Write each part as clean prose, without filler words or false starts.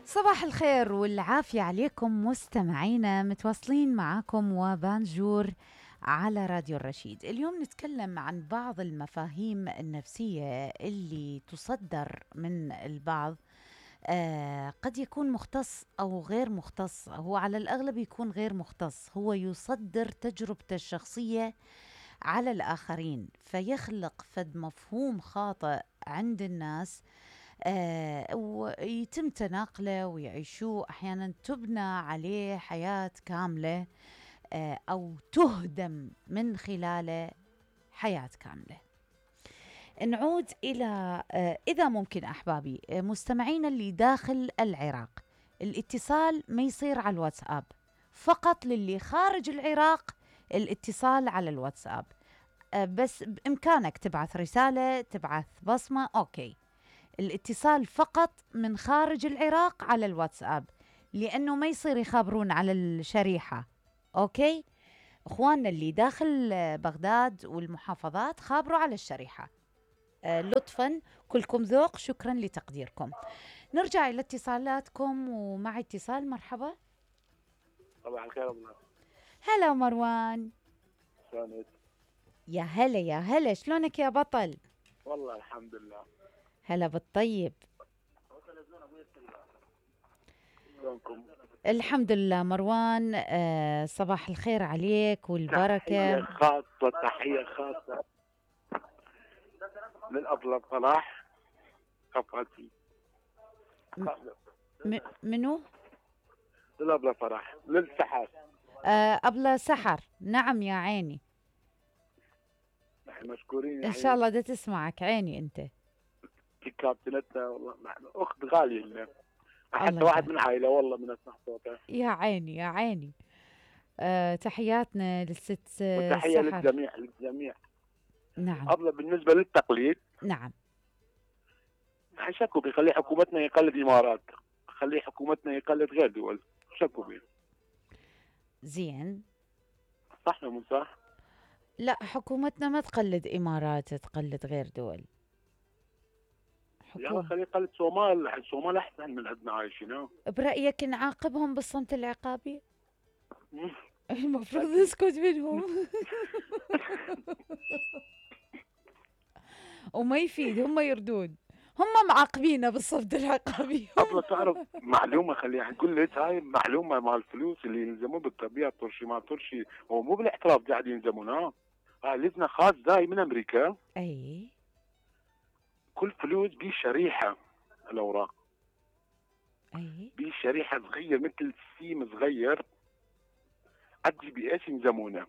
صباح الخير والعافية عليكم مستمعينا، متواصلين معاكم وبانجور على راديو الرشيد. اليوم نتكلم عن بعض المفاهيم النفسية اللي تصدر من البعض. قد يكون مختص أو غير مختص، هو على الأغلب يكون غير مختص، هو يصدر تجربته الشخصية على الآخرين فيخلق فد مفهوم خاطئ عند الناس. ويتم تناقله ويعيشوه، أحيانا تبنى عليه حياة كاملة، أو تهدم من خلاله حياة كاملة. نعود إلى إذا ممكن أحبابي مستمعين اللي داخل العراق، الاتصال ما يصير على الواتساب، فقط للي خارج العراق الاتصال على الواتساب. بس بإمكانك تبعث رسالة، تبعث بصمة، أوكي. الاتصال فقط من خارج العراق على الواتساب، لأنه ما يصير يخابرون على الشريحة. أوكي أخواننا اللي داخل بغداد والمحافظات، خابروا على الشريحة لطفا، كلكم ذوق، شكرا لتقديركم. نرجع إلى اتصالاتكم، ومع اتصال. مرحبا. صباح الخير ابو ناصر. هلا مروان. شلونك؟ يا هلا يا هلا، شلونك يا بطل؟ والله الحمد لله. هلا بالطيب. شلونكم؟ الحمد لله مروان. صباح الخير عليك والبركة. تحية خاصة للأبلة صلاح قفاتي. منو؟ للأبلة صلاح للسحر. أبلة سحر، نعم يا عيني. نحن مشكورين إن شاء الله دا تسمعك عيني أنت. كابتنتنا والله أخت غالية لنا، حتى الله واحد يبارك. من عائلة والله من أسمع صوته. يا عيني يا عيني. تحياتنا للست وتحية سحر. للجميع. نعم أبلة بالنسبة للتقليد، نعم. شكوا بيخلي حكومتنا يقلد إمارات، خلي حكومتنا يقلد غير دول، شكوا بيه. زين. صح ولا مو صح؟ لا، حكومتنا ما تقلد إمارات، تقلد غير دول. يلا خليه يقلد صومال، الصومال أحسن من عندنا عايشين. برأيك نعاقبهم بالصمت العقابي؟ المفروض نسكت منهم. وما يفيد، هم يردون، هم معاقبينه بالصمت العقابي. قبل تعرف معلومه، خليها نقول لك هاي معلومه مال الفلوس اللي يلزمون بالطبيعه، طرشي ما طرشي، هو مو بالاحتراف قاعد يلزمون. هاي لجنه خاص جاي من امريكا. اي. كل فلوس بيه شريحه، الاوراق اي. بيه شريحه صغير مثل سيم صغير، ادري بايش يلزمونه.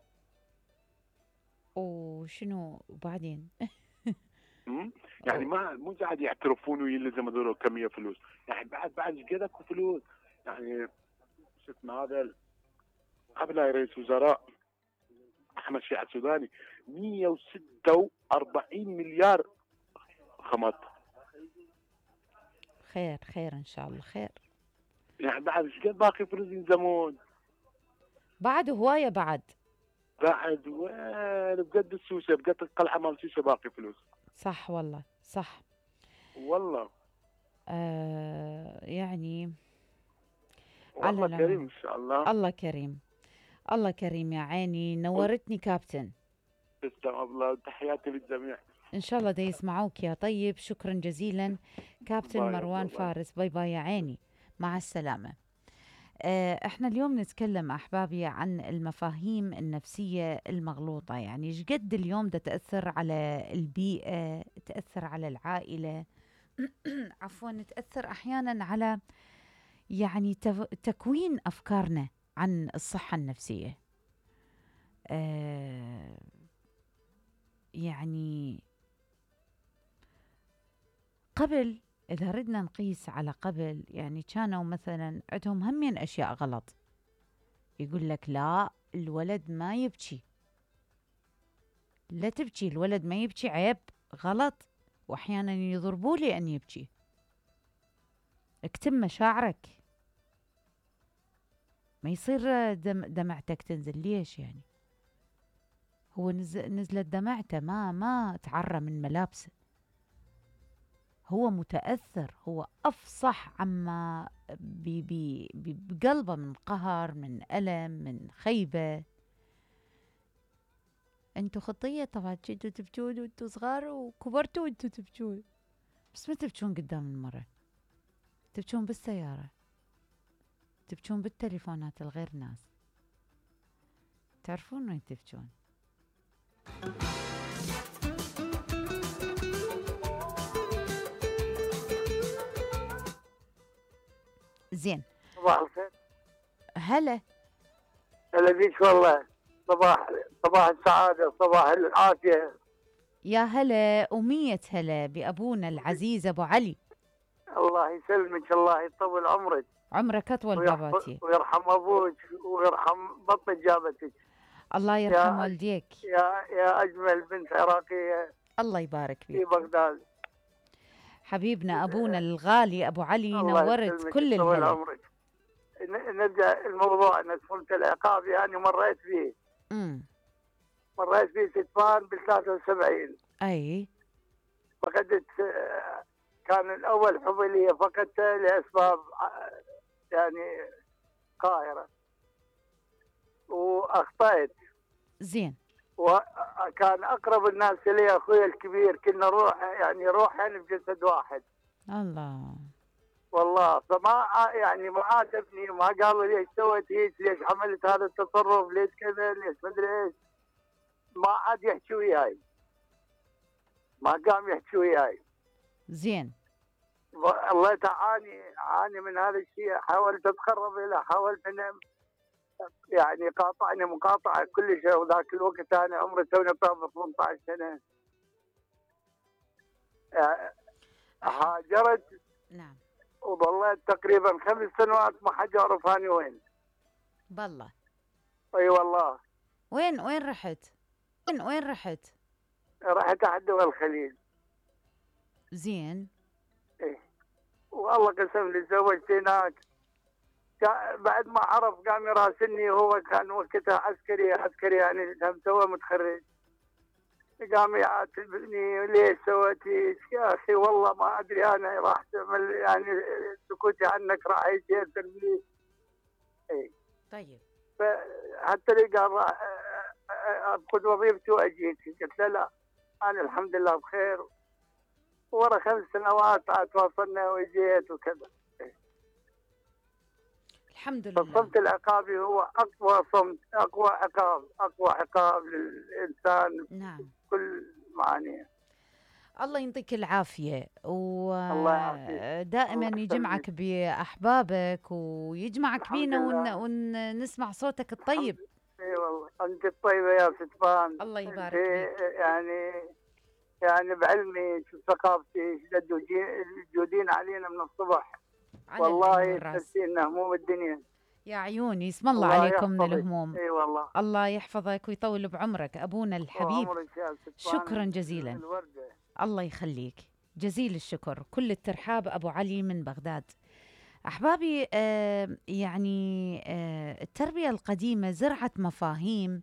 وشنو بعدين؟ يعني ما مو قاعد يعترفون ويلزم هذول كميه فلوس، يعني بعد كذا فلوس. يعني شو اسمه هذا قبل رئيس وزراء احمد شيعة السوداني 146 مليار خمط. خير خير ان شاء الله خير. يعني بعد ايش قد باقي فلوس ينزمون؟ بعد هوايه بعد. بعد وين بقد السوسه، بقد القلعه مال السوسه باقي فلوس. صح والله صح. والله يعني والله على كريم العموم ان شاء الله. الله كريم، الله كريم يا عيني، نورتني كابتن. تسلم الله، تحياتي للجميع. ان شاء الله دا يسمعوك يا طيب، شكرا جزيلا كابتن باي مروان باي. فارس. باي باي يا عيني، مع السلامة. احنا اليوم نتكلم احبابي عن المفاهيم النفسية المغلوطة، يعني ايش قد اليوم دا تأثر على البيئة، تأثر على العائلة. عفوا، تأثر احيانا على يعني تكوين افكارنا عن الصحة النفسية. يعني قبل، إذا ردنا نقيس على قبل، يعني كانوا مثلا عندهم همين أشياء غلط. يقول لك لا، الولد ما يبكي، لا تبكي، الولد ما يبكي، عيب، غلط. وأحيانا يضربوا لي أن يبكي، اكتم مشاعرك، ما يصير دمعتك تنزل. ليش يعني؟ هو نزلت دمعته، ما تعرى من ملابسه، هو متأثر، هو أفصح عما بقلبه من قهر، من ألم، من خيبة. انتوا خطية طبعا، كنتوا تبكون وانتوا صغار، وكبرتوا وانتوا تبكون، بس ما تبكون قدام المرة، تبكون بالسيارة، تبكون بالتليفونات الغير ناس، تعرفون وين تبكون. زين. صباح الخير. هلا. هلا بيك والله. صباح السعادة، صباح العافية. يا هلا ومية هلا بأبونا العزيز أبو علي. الله يسلمك، الله يطول عمرك. عمرك أطول باباتي. ويرحم أبوك ويرحم بطن جابتك. الله يرحم والديك. يا أجمل بنت عراقية. الله يبارك فيك. في بغداد. حبيبنا أبونا الغالي أبو علي، نورت كل الهلا. عمرك. نرجع الموضوع، أن سفنة العقاب يعني مريت فيه. مريت فيه ستفان بال73. أي. فقدت، كان الأول حبلية فقدته لأسباب يعني قاهرة، وأخطأت. زين. وكان أقرب الناس لي أخوي الكبير، كنا روحين بجسد واحد. الله. والله فما يعني ما عاتبني، ما قالوا ليش سويت هيك، ليش عملت هذا التصرف، ليش كذا، ليش مدري ايش. ما عاد يحكي وياي، ما قام يحكي وياي. زين. الله عاني من هذا الشيء. حاولت اتقرب له، حاولت انه يعني قاطعني مقاطعه كل شيء. وذاك الوقت انا عمري توني طابق 18 سنه. هاجرت. نعم. وظليت تقريبا 5 سنوات ما حد يعرف اني وين. بالله. اي والله. وين رحت؟ وين رحت؟ رحت احد دول الخليج. زين. ايه. والله قسم لي تزوجت هناك. بعد ما عرف قام يراسلني، هو كان وقتها عسكري يعني توه متخرج. قام يعاتبني ليش سويتي يا اخي، والله ما ادري انا راح تعمل يعني سكوتي عنك راح يتاثر بي. اي. طيب. فحتى لي قال راح اخذ وظيفتي واجيك. قلت له لا، انا الحمد لله بخير. ورا 5 سنوات تواصلنا وجيت وكذا. الحمد لله. فالصمت العقابي هو اقوى صمت، اقوى عقاب للانسان. نعم. كل معانيه. الله يعطيك العافية، ودائما يجمعك بأحبابك ويجمعك بينا ونسمع صوتك الطيب. اي والله انت الطيبة يا ستفان. الله يبارك فيك. يعني بعلمي ثقافتي جودين علينا من الصبح. والله تحسين هموم الدنيا. يا عيوني اسم الله عليكم من الهموم. اي والله. الله يحفظك ويطول بعمرك أبونا الحبيب. شكرا جزيلا. الوردة. الله يخليك، جزيل الشكر. كل الترحاب أبو علي من بغداد. أحبابي، يعني التربية القديمة زرعت مفاهيم،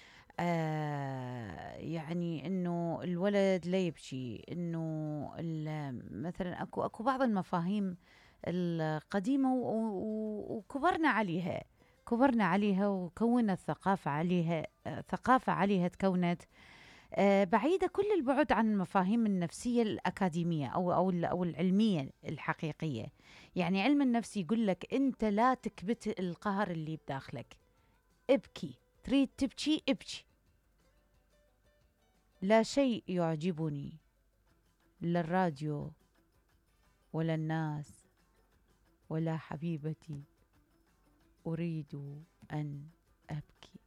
يعني إنه الولد لا يبكي، إنه مثلا أكو بعض المفاهيم القديمة وكبرنا عليها وكونت ثقافة عليها تكونت بعيدة كل البعد عن المفاهيم النفسية الأكاديمية أو العلمية الحقيقية. يعني علم النفس يقول لك أنت لا تكبت القهر اللي بداخلك، ابكي، تريد تبكي ابكي. لا شيء يعجبني، لا الراديو ولا الناس ولا حبيبتي، أريد أن أبكي.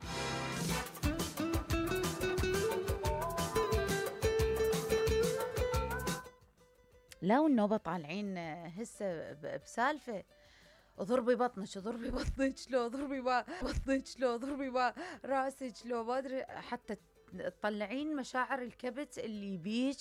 لو النوبة طالعين هسه بسالفة اضربي بطنك، اضربي بطنك، لو اضربي بطنك، لو اضربي راسك، لو ما ادري، حتى تطلعين مشاعر الكبت اللي بيك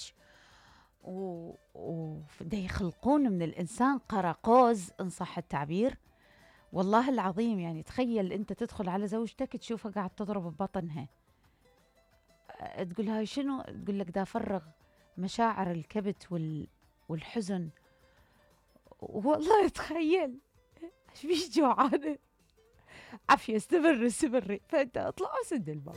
ودا يخلقون من الانسان قراقوز ان صح التعبير. والله العظيم يعني تخيل انت تدخل على زوجتك تشوفها قاعد تضرب ببطنها، تقول هاي شنو؟ تقول لك دا فرغ مشاعر الكبت والحزن. والله تخيل ايش بيش جوعانة. عافية، استمري فانت اطلع وسد الباب.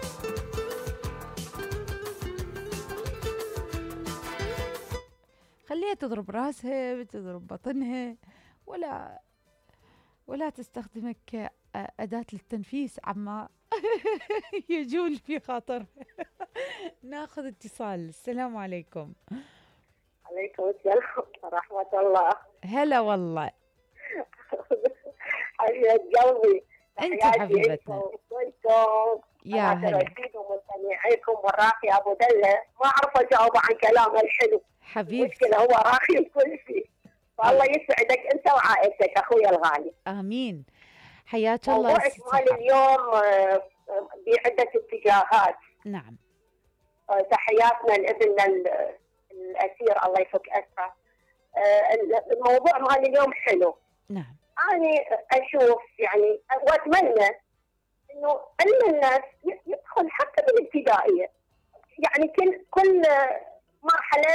خليها تضرب راسها، تضرب بطنها، ولا تستخدمك كأداة للتنفيس عما يجول في خاطرها. ناخذ اتصال. السلام عليكم. عليكم السلام ورحمة الله. هلا والله. حبيبة قلبي، انت حبيبتنا يا هلا. ومستمعيكم والراقي ابو دله، ما اعرف اجاوب عن كلامه الحلو حبيبتي. المشكلة هو راقي بكل شيء. فالله يسعدك انت وعائلتك اخويا الغالي. امين. حياك الله. موضوعك مال اليوم بعدة اتجاهات. نعم. تحياتنا لابننا الاسير الله يفك اسره. الموضوع مال اليوم حلو. نعم. أنا أشوف يعني وأتمنى إنه علم الناس يدخل حتى بالابتدائية، يعني كل مرحلة